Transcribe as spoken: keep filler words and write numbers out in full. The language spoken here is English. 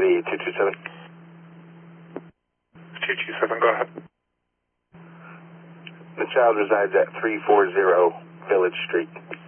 City two two seven. two two seven, go ahead. The child resides at three forty Village Street.